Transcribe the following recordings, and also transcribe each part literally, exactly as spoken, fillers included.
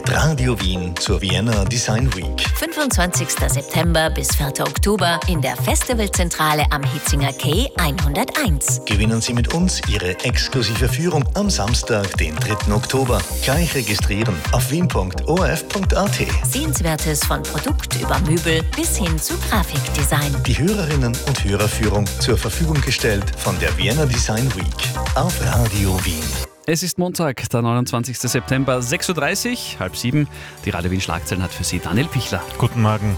Radio Wien zur Vienna Design Week. fünfundzwanzigster September bis vierter Oktober in der Festivalzentrale am Hitzinger Quai hunderteins. Gewinnen Sie mit uns Ihre exklusive Führung am Samstag, den dritten Oktober. Gleich registrieren auf wien punkt o r f punkt a t. Sehenswertes von Produkt über Möbel bis hin zu Grafikdesign. Die Hörerinnen und Hörerführung zur Verfügung gestellt von der Vienna Design Week auf Radio Wien. Es ist Montag, der neunundzwanzigster September, sechs Uhr dreißig, halb sieben. Die Radio Wien Schlagzeilen hat für Sie Daniel Pichler. Guten Morgen.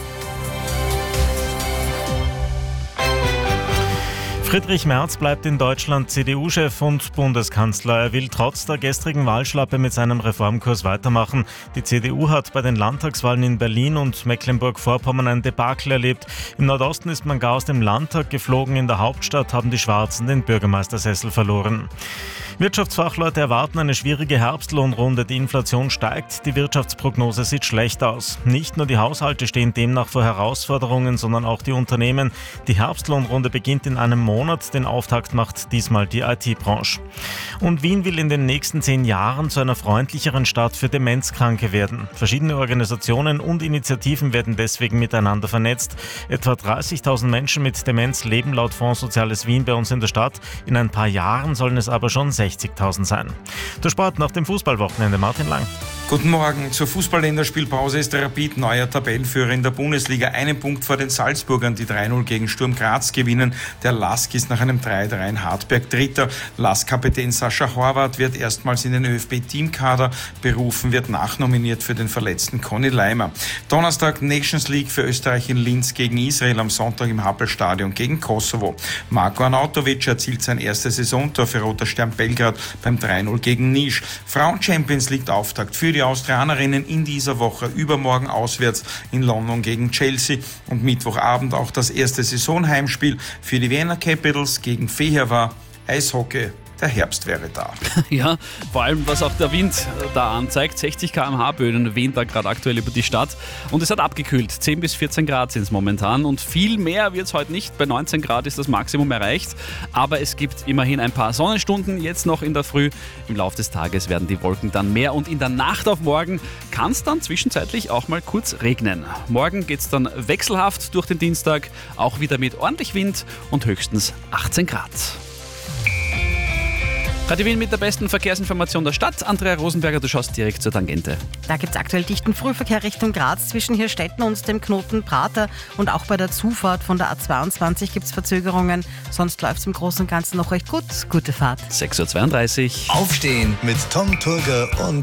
Friedrich Merz bleibt in Deutschland C D U-Chef und Bundeskanzler. Er will trotz der gestrigen Wahlschlappe mit seinem Reformkurs weitermachen. Die C D U hat bei den Landtagswahlen in Berlin und Mecklenburg-Vorpommern ein Debakel erlebt. Im Nordosten ist man gar aus dem Landtag geflogen. In der Hauptstadt haben die Schwarzen den Bürgermeistersessel verloren. Wirtschaftsfachleute erwarten eine schwierige Herbstlohnrunde. Die Inflation steigt, die Wirtschaftsprognose sieht schlecht aus. Nicht nur die Haushalte stehen demnach vor Herausforderungen, sondern auch die Unternehmen. Die Herbstlohnrunde beginnt in einem Monat. Den Auftakt macht diesmal die I T-Branche. Und Wien will in den nächsten zehn Jahren zu einer freundlicheren Stadt für Demenzkranke werden. Verschiedene Organisationen und Initiativen werden deswegen miteinander vernetzt. Etwa dreißigtausend Menschen mit Demenz leben laut Fonds Soziales Wien bei uns in der Stadt. In ein paar Jahren sollen es aber schon sechzigtausend sein. Der Sport nach dem Fußballwochenende. Martin Lang. Guten Morgen. Zur Fußball-Länderspielpause ist der Rapid neuer Tabellenführer in der Bundesliga. Einen Punkt vor den Salzburgern, die drei null gegen Sturm Graz gewinnen. Der Lask ist nach einem drei drei in Hartberg Dritter. Lask-Kapitän Sascha Horvath wird erstmals in den ÖFB-Teamkader berufen, wird nachnominiert für den verletzten Conny Leimer. Donnerstag Nations League für Österreich in Linz gegen Israel, am Sonntag im Happelstadion gegen Kosovo. Marko Arnautovic erzielt sein erstes Saisontor für Roter Stern Belgrad beim drei null gegen Niš. Frauen-Champions League-Auftakt für die Austrianerinnen in dieser Woche, übermorgen auswärts in London gegen Chelsea und Mittwochabend auch das erste Saisonheimspiel für die Vienna Capitals gegen Fehervar. Eishockey, der Herbst wäre da. Ja, vor allem was auch der Wind da anzeigt, sechzig Kilometer pro Stunde Böen wehen da gerade aktuell über die Stadt und es hat abgekühlt, zehn bis vierzehn Grad sind es momentan und viel mehr wird es heute nicht, bei neunzehn Grad ist das Maximum erreicht, aber es gibt immerhin ein paar Sonnenstunden jetzt noch in der Früh, im Laufe des Tages werden die Wolken dann mehr und in der Nacht auf morgen kann es dann zwischenzeitlich auch mal kurz regnen. Morgen geht es dann wechselhaft durch den Dienstag, auch wieder mit ordentlich Wind und höchstens achtzehn Grad. Radio Wien mit der besten Verkehrsinformation der Stadt. Andrea Rosenberger, du schaust direkt zur Tangente. Da gibt es aktuell dichten Frühverkehr Richtung Graz zwischen Hirstetten und dem Knoten Prater. Und auch bei der Zufahrt von der A zweiundzwanzig gibt es Verzögerungen. Sonst läuft es im Großen und Ganzen noch recht gut. Gute Fahrt. sechs Uhr zweiunddreißig. Aufstehen mit Tom Turger und